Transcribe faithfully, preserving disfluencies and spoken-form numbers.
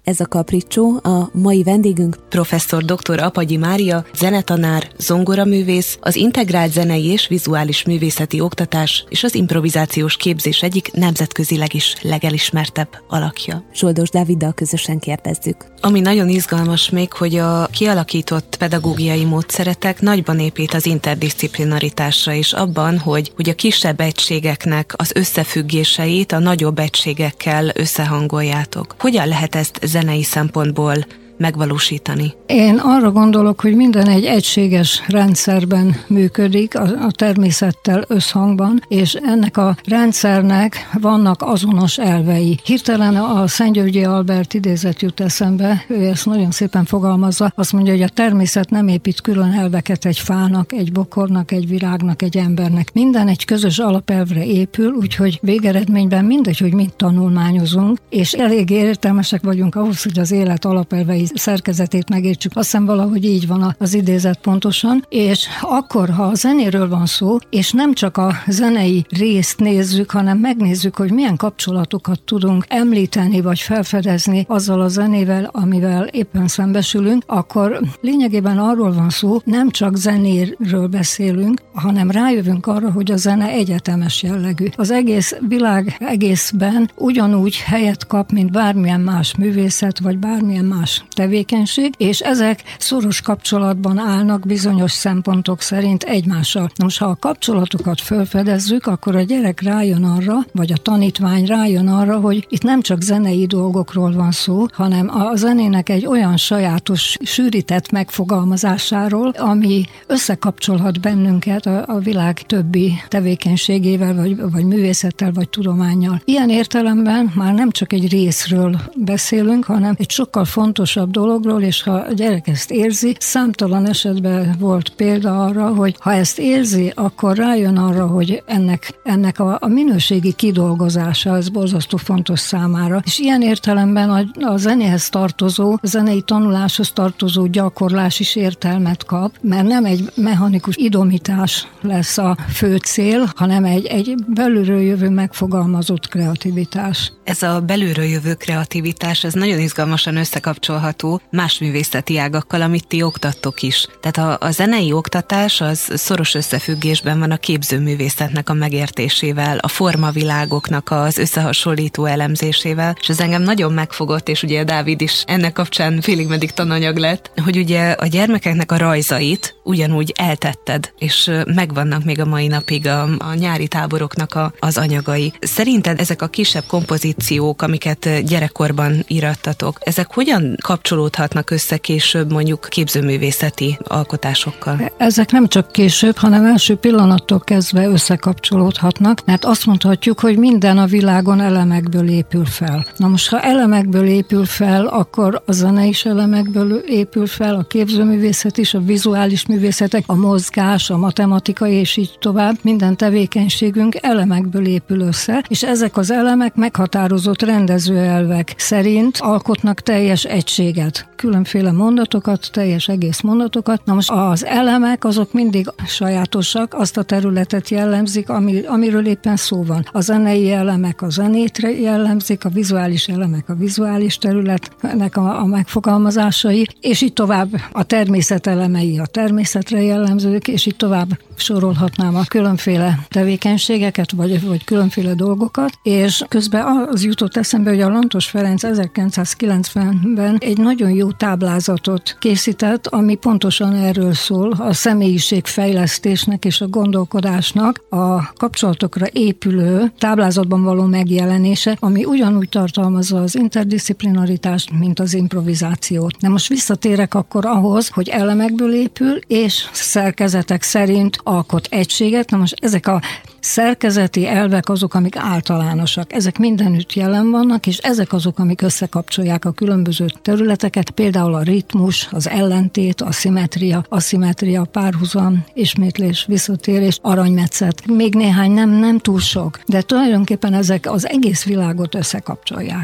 Ez a Capriccio, a mai vendégünk professzor dr. Apagyi Mária, zenetanár, zongoraművész, az integrált zenei és vizuális művészeti oktatás és az improvizációs képzés egyik nemzetközileg is legelismertebb alakja. Zsoldos Dáviddal közösen kérdezzük. Ami nagyon izgalmas még, hogy a kialakított pedagógiai módszeretek nagyban épít az interdisziplinaritásra és abban, hogy, hogy a kisebb egységeknek az összefüggéseit a nagyobb egységekkel összehangoljátok. Hogyan lehet ezt zenei szempontból megvalósítani? Én arra gondolok, hogy minden egy egységes rendszerben működik, a, a természettel összhangban, és ennek a rendszernek vannak azonos elvei. Hirtelen a Szent-Györgyi Albert idézet jut eszembe, ő ezt nagyon szépen fogalmazza, azt mondja, hogy a természet nem épít külön elveket egy fának, egy bokornak, egy virágnak, egy embernek. Minden egy közös alapelvre épül, úgyhogy végeredményben mindegy, hogy mit tanulmányozunk, és elég értelmesek vagyunk ahhoz, hogy az élet alapelvei szerkezetét megértsük. Azt hiszem valahogy így van az idézet pontosan, és akkor, ha a zenéről van szó, és nem csak a zenei részt nézzük, hanem megnézzük, hogy milyen kapcsolatokat tudunk említeni, vagy felfedezni azzal a zenével, amivel éppen szembesülünk, akkor lényegében arról van szó, nem csak zenéről beszélünk, hanem rájövünk arra, hogy a zene egyetemes jellegű. Az egész világ egészben ugyanúgy helyet kap, mint bármilyen más művészet, vagy bármilyen más tevékenység, és ezek szoros kapcsolatban állnak bizonyos szempontok szerint egymással. Most, ha a kapcsolatokat felfedezzük, akkor a gyerek rájön arra, vagy a tanítvány rájön arra, hogy itt nem csak zenei dolgokról van szó, hanem a zenének egy olyan sajátos, sűrített megfogalmazásáról, ami összekapcsolhat bennünket a, a világ többi tevékenységével, vagy, vagy művészettel, vagy tudománnyal. Ilyen értelemben már nem csak egy részről beszélünk, hanem egy sokkal fontosabb dologról, és ha a gyerek ezt érzi, számtalan esetben volt példa arra, hogy ha ezt érzi, akkor rájön arra, hogy ennek, ennek a, a minőségi kidolgozása, ez borzasztó fontos számára. És ilyen értelemben a, a zenéhez tartozó, a zenei tanuláshoz tartozó gyakorlás is értelmet kap, mert nem egy mechanikus idomítás lesz a fő cél, hanem egy, egy belülről jövő megfogalmazott kreativitás. Ez a belülről jövő kreativitás, ez nagyon izgalmasan összekapcsolható más művészeti ágakkal, amit ti oktattok is. Tehát a, a zenei oktatás az szoros összefüggésben van a képzőművészetnek a megértésével, a formavilágoknak az összehasonlító elemzésével, és ez engem nagyon megfogott, és ugye Dávid is ennek kapcsán félig meddig tananyag lett, hogy ugye a gyermekeknek a rajzait ugyanúgy eltetted, és megvannak még a mai napig a, a nyári táboroknak a, az anyagai. Szerinted ezek a kisebb kompozíciók, amiket gyerekkorban írattatok, ezek hogyan kapcsolódhatnak össze később mondjuk képzőművészeti alkotásokkal? Ezek nem csak később, hanem első pillanattól kezdve összekapcsolódhatnak, mert azt mondhatjuk, hogy minden a világon elemekből épül fel. Na most, ha elemekből épül fel, akkor a zene is elemekből épül fel, a képzőművészet is, a vizuális művészetek, a mozgás, a matematika és így tovább. Minden tevékenységünk elemekből épül össze, és ezek az elemek meghatározott rendezőelvek szerint alkotnak teljes egységet. Különféle mondatokat, teljes egész mondatokat. Na most az elemek azok mindig sajátosak, azt a területet jellemzik, ami, amiről éppen szó van. A zenei elemek a zenét jellemzik, a vizuális elemek a vizuális területnek a, a megfogalmazásai, és így tovább a természet elemei a természetre jellemzők, és így tovább sorolhatnám a különféle tevékenységeket, vagy, vagy különféle dolgokat, és közben az jutott eszembe, hogy a Lantos Ferenc ezerkilencszázkilencvenben egy nagyon jó táblázatot készített, ami pontosan erről szól, a személyiségfejlesztésnek és a gondolkodásnak a kapcsolatokra épülő táblázatban való megjelenése, ami ugyanúgy tartalmazza az interdisziplinaritást, mint az improvizációt. De most visszatérek akkor ahhoz, hogy elemekből épül, és szerkezetek szerint alkot egységet. Na most ezek a szerkezeti elvek azok, amik általánosak. Ezek mindenütt jelen vannak, és ezek azok, amik összekapcsolják a különböző területeket, például a ritmus, az ellentét, a szimmetria, aszimetria, párhuzam, ismétlés, visszatérés, aranymetszet. Még néhány, nem, nem túl sok, de tulajdonképpen ezek az egész világot összekapcsolják.